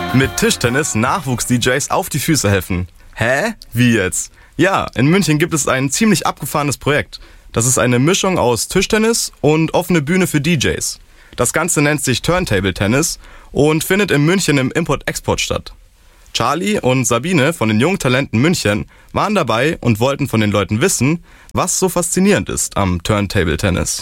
Mit Tischtennis Nachwuchs-DJs auf die Füße helfen. Hä? Wie jetzt? Ja, in München gibt es ein ziemlich abgefahrenes Projekt. Das ist eine Mischung aus Tischtennis und offene Bühne für DJs. Das Ganze nennt sich Turntable Tennis und findet in München im Import-Export statt. Charlie und Sabine von den Jungen Talenten München waren dabei und wollten von den Leuten wissen, was so faszinierend ist am Turntable Tennis.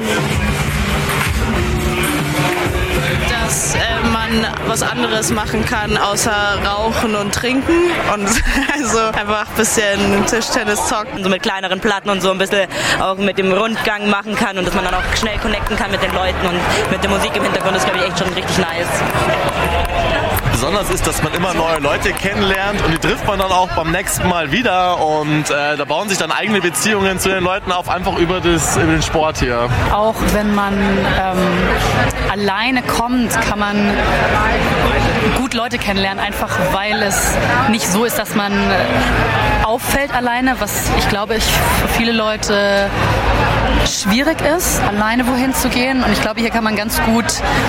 Dass man was anderes machen kann, außer rauchen und trinken und also einfach ein bisschen Tischtennis zocken. So mit kleineren Platten und so ein bisschen auch mit dem Rundgang machen kann und dass man dann auch schnell connecten kann mit den Leuten und mit der Musik im Hintergrund ist, glaube ich, echt schon richtig nice. Besonders ist, dass man immer neue Leute kennenlernt und die trifft man dann auch beim nächsten Mal wieder und da bauen sich dann eigene Beziehungen zu den Leuten auf, einfach über den Sport hier. Auch wenn man alleine kommt, kann man gut Leute kennenlernen, einfach weil es nicht so ist, dass man auffällt alleine, was ich glaube, für viele Leute schwierig ist, alleine wohin zu gehen. Und ich glaube, hier kann man ganz gut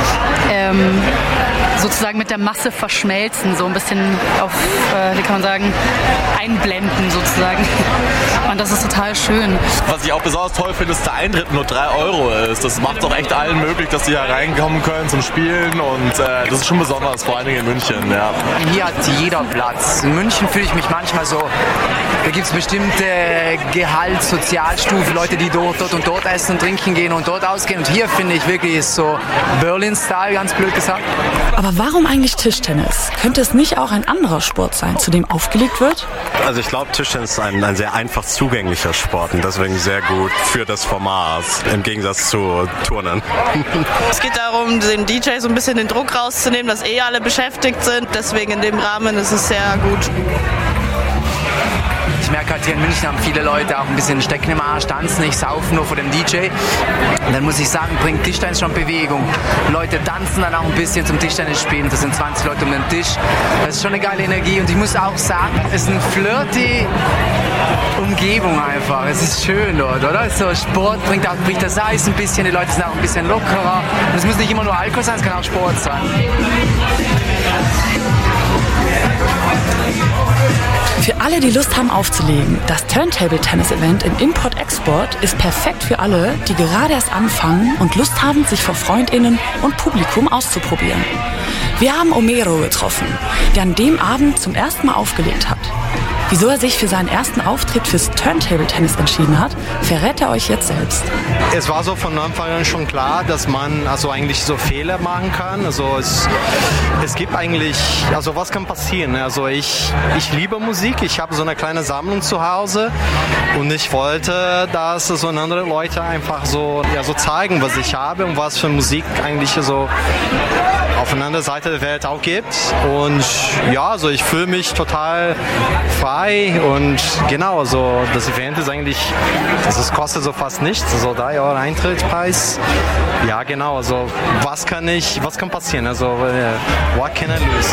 sozusagen mit der Masse verschmelzen, so ein bisschen auf, wie kann man sagen, einblenden sozusagen. Und das ist total schön. Was ich auch besonders toll finde, ist, der Eintritt nur 3 Euro ist. Das macht es auch echt allen möglich, dass sie hier reinkommen können zum Spielen und das ist schon besonders, vor allen Dingen in München. Ja. Hier hat jeder Platz. In München fühle ich mich manchmal so, da gibt es bestimmte Sozialstufen, Leute, die dort und dort essen und trinken gehen und dort ausgehen. Und hier finde ich wirklich ist so Berlin-Style, ganz blöd gesagt. Aber warum eigentlich Tischtennis? Könnte es nicht auch ein anderer Sport sein, zu dem aufgelegt wird? Also ich glaube, Tischtennis ist ein sehr einfach zugänglicher Sport und deswegen sehr gut für das Format, im Gegensatz zu Turnen. Es geht darum, den DJ so ein bisschen den Druck rauszunehmen, dass alle beschäftigt sind. Deswegen in dem Rahmen ist es sehr gut. Ich merke halt, hier in München haben viele Leute auch ein bisschen Stecken im Arsch, tanzen nicht, saufen nur vor dem DJ. Und dann muss ich sagen, bringt Tischtennis schon Bewegung. Leute tanzen dann auch ein bisschen zum Tischtennis spielen. Das sind 20 Leute um den Tisch. Das ist schon eine geile Energie. Und ich muss auch sagen, es ist eine flirty Umgebung einfach. Es ist schön dort, oder? So Sport bricht das Eis ein bisschen, die Leute sind auch ein bisschen lockerer. Und es muss nicht immer nur Alkohol sein, es kann auch Sport sein. Für alle, die Lust haben aufzulegen, das Turntable-Tennis-Event in Import-Export ist perfekt für alle, die gerade erst anfangen und Lust haben, sich vor FreundInnen und Publikum auszuprobieren. Wir haben Omero getroffen, der an dem Abend zum ersten Mal aufgelegt hat. Wieso er sich für seinen ersten Auftritt fürs Turntable-Tennis entschieden hat, verrät er euch jetzt selbst. Es war so von Anfang an schon klar, dass man also eigentlich so Fehler machen kann. Also es gibt eigentlich, also was kann passieren? Also ich liebe Musik, ich habe so eine kleine Sammlung zu Hause und ich wollte, dass so andere Leute einfach so zeigen, was ich habe und was für Musik eigentlich so auf der anderen Seite der Welt auch gibt. Und ja, also ich fühle mich total frei und genau, also das Event ist eigentlich, es kostet so fast nichts, also 3 Euro Eintrittspreis. Ja, genau, also was kann passieren? Also what can I lose?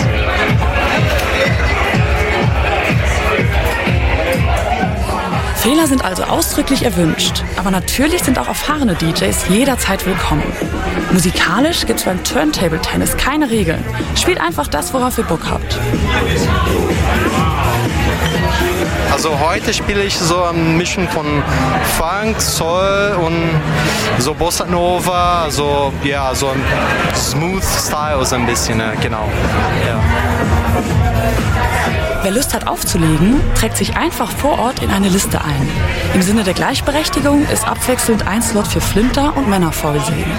Fehler sind also ausdrücklich erwünscht, aber natürlich sind auch erfahrene DJs jederzeit willkommen. Musikalisch gibt's beim Turntable Tennis keine Regeln. Spielt einfach das, worauf ihr Bock habt. Also heute spiele ich so eine Mischung von Funk, Soul und so Bossa Nova, also ja, so ein Smooth Style so ein bisschen, genau. Ja. Wer Lust hat aufzulegen, trägt sich einfach vor Ort in eine Liste ein. Im Sinne der Gleichberechtigung ist abwechselnd ein Slot für Flinter und Männer vorgesehen.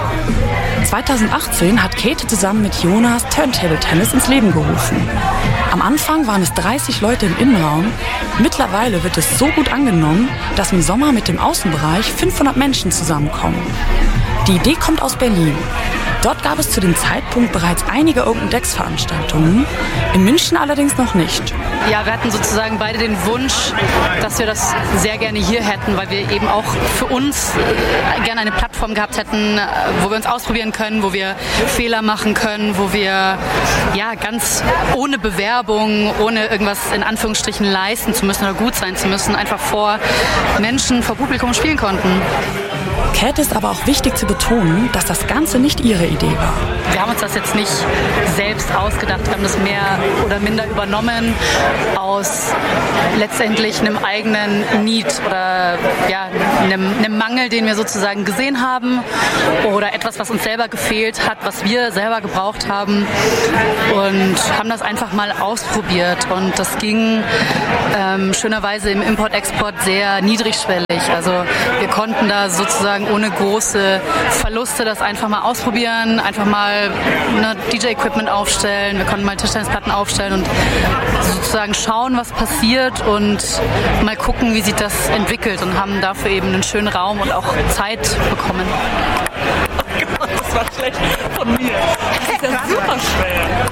2018 hat Kate zusammen mit Jonas Turntable Tennis ins Leben gerufen. Am Anfang waren es 30 Leute im Innenraum. Mittlerweile wird es so gut angenommen, dass im Sommer mit dem Außenbereich 500 Menschen zusammenkommen. Die Idee kommt aus Berlin. Dort gab es zu dem Zeitpunkt bereits einige Open-Decks-Veranstaltungen, in München allerdings noch nicht. Ja, wir hatten sozusagen beide den Wunsch, dass wir das sehr gerne hier hätten, weil wir eben auch für uns gerne eine Plattform gehabt hätten, wo wir uns ausprobieren können, wo wir Fehler machen können, wo wir ja ganz ohne Bewerbung, ohne irgendwas in Anführungsstrichen leisten zu müssen oder gut sein zu müssen, einfach vor Menschen, vor Publikum spielen konnten. Käthe ist aber auch wichtig zu betonen, dass das Ganze nicht ihre Idee war. Wir haben uns das jetzt nicht selbst ausgedacht, wir haben das mehr oder minder übernommen aus letztendlich einem eigenen Need oder ja, einem Mangel, den wir sozusagen gesehen haben oder etwas, was uns selber gefehlt hat, was wir selber gebraucht haben und haben das einfach mal ausprobiert und das ging schönerweise im Import-Export sehr niedrigschwellig. Also wir konnten da sozusagen ohne große Verluste das einfach mal ausprobieren, einfach mal DJ-Equipment aufstellen, wir konnten mal Tischtennisplatten aufstellen und sozusagen schauen, was passiert und mal gucken, wie sich das entwickelt und haben dafür eben einen schönen Raum und auch Zeit bekommen. Das war schlecht von mir. Das ist ja super schwer.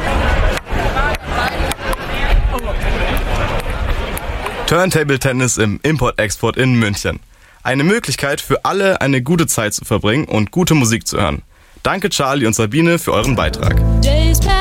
Turntable Tennis im Import-Export in München. Eine Möglichkeit für alle, eine gute Zeit zu verbringen und gute Musik zu hören. Danke Charlie und Sabine für euren Beitrag.